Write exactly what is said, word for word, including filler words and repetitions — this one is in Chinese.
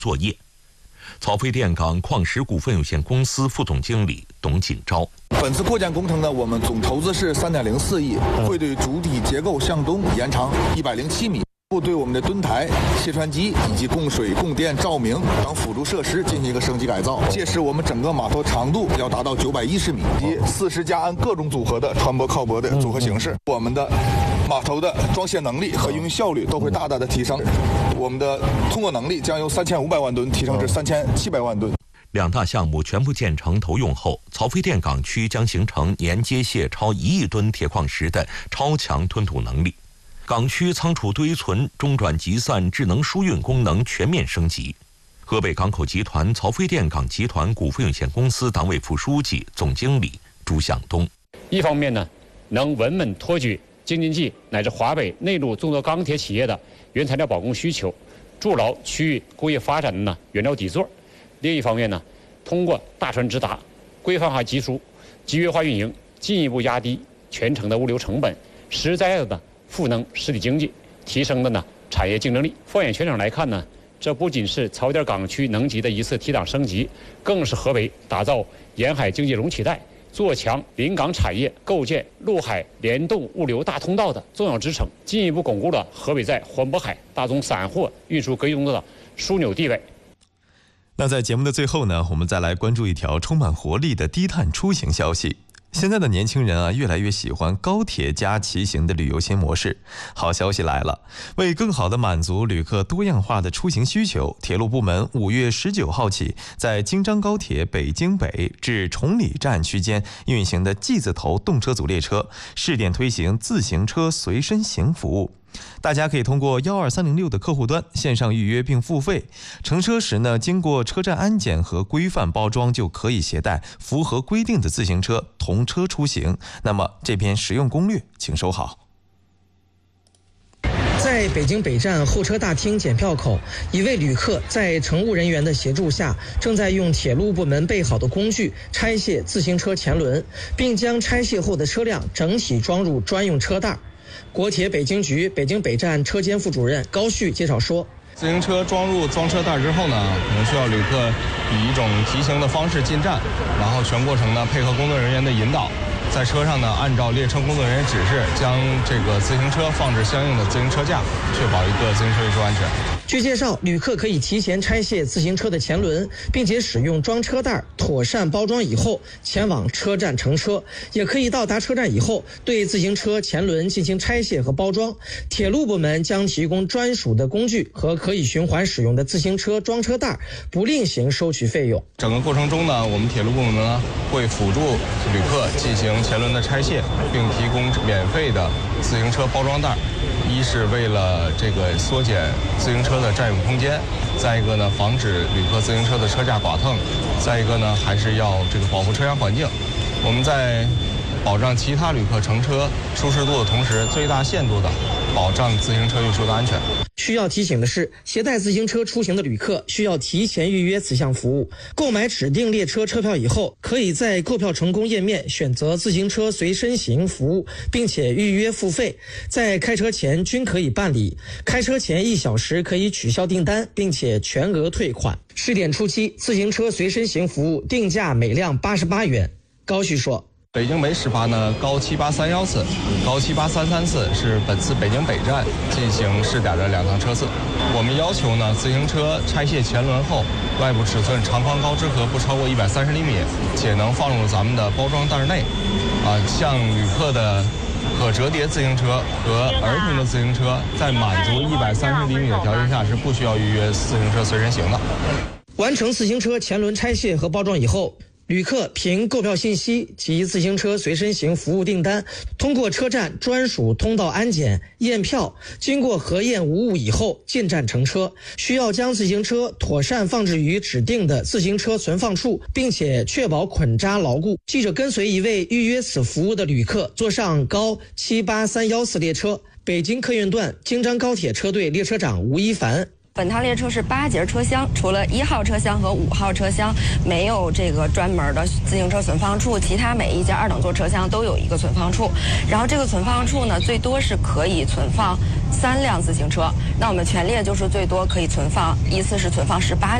作业。曹妃甸港矿石股份有限公司副总经理董锦昭： 本次扩建工程呢，我们总投资是三点零四亿，会对主体结构向东延长一百零七米。会对我们的墩台、切船机以及供水、供电、照明等辅助设施进行一个升级改造，届时我们整个码头长度要达到九百一十米，以及四十加安各种组合的船舶靠泊的组合形式。我们的码头的装卸能力和营运效率都会大大的提升，我们的通过能力将由三千五百万吨提升至三千七百万吨。 两大项目全部建成投用后，曹妃甸港区将形成年接卸超一亿吨铁矿石的超强吞吐能力。港区仓储堆存、中转集散、智能输运功能全面升级。河北港口集团曹妃甸港集团股份有限公司党委副书记、总经理朱向东： 一方面呢，能稳稳托举京津冀乃至华北内陆众多钢铁企业的原材料保供需求，筑牢区域工业发展的呢原料底座；另一方面呢，通过大船直达、规范化集输、集约化运营，进一步压低全程的物流成本，实在的呢赋能实体经济，提升的呢产业竞争力。放眼全省来看呢，这不仅是曹妃甸港区能级的一次提档升级，更是河北打造沿海经济容器带、做强临港产业、构建陆海联动物流大通道的重要支撑，进一步巩固了河北在环渤海大宗散货运输格局中的枢纽地位。 那在节目的最后呢，我们再来关注一条充满活力的低碳出行消息。现在的年轻人啊，越来越喜欢高铁加骑行的旅游新模式。好消息来了，为更好地满足旅客多样化的出行需求，铁路部门五月十九号起，在京张高铁北京北至崇礼站区间运行的 G 字头动车组列车，试点推行自行车随身行服务。大家可以通过一二三零六的客户端线上预约并付费，乘车时呢，经过车站安检和规范包装，就可以携带符合规定的自行车同车出行。那么这篇实用攻略请收好。 在北京北站候车大厅检票口，一位旅客在乘务人员的协助下，正在用铁路部门备好的工具拆卸自行车前轮，并将拆卸后的车辆整体装入专用车袋。国铁北京局北京北站车间副主任高旭介绍说， 自行车装入装车袋之后呢，可能需要旅客以一种急行的方式进站，然后全过程呢配合工作人员的引导，在车上呢按照列车工作人员指示，将这个自行车放置相应的自行车架，确保一个自行车运输安全。 据介绍，旅客可以提前拆卸自行车的前轮，并且使用装车袋妥善包装以后前往车站乘车，也可以到达车站以后对自行车前轮进行拆卸和包装。铁路部门将提供专属的工具和可以循环使用的自行车装车袋，不另行收取费用。 整个过程中呢，我们铁路部门呢会辅助旅客进行前轮的拆卸，并提供免费的自行车包装袋。一是为了这个缩减自行车的占用空间，再一个呢，防止旅客自行车的车架剐蹭，再一个呢，还是要这个保护车厢环境。我们在保障其他旅客乘车舒适度的同时，最大限度的保障自行车运输的安全。 需要提醒的是，携带自行车出行的旅客需要提前预约此项服务。购买指定列车车票以后，可以在购票成功页面选择自行车随身行服务，并且预约付费，在开车前均可以办理。开车前一小时可以取消订单，并且全额退款。试点初期，自行车随身行服务定价每辆八十八元。高旭说， 北京北始发呢，高七八三幺次、高七八三三次是本次北京北站进行试点的两趟车次。我们要求呢，自行车拆卸前轮后，外部尺寸长宽高之和不超过一百三十厘米，且能放入咱们的包装袋内。啊，像旅客的可折叠自行车和儿童的自行车，在满足一百三十厘米的条件下，是不需要预约自行车随身行的。 完成自行车前轮拆卸和包装以后，旅客凭购票信息及自行车随身行服务订单，通过车站专属通道安检验票，经过核验无误以后进站乘车。需要将自行车妥善放置于指定的自行车存放处，并且确保捆扎牢固。记者跟随一位预约此服务的旅客坐上高七八三幺四列车，北京客运段京张高铁车队列车长吴一凡本趟列车是八节车厢，除了一号车厢和五号车厢没有这个专门的自行车存放处，其他每一节二等座车厢都有一个存放处。然后这个存放处呢，最多是可以存放三辆自行车。那我们全列就是最多可以存放，依次是存放十八辆。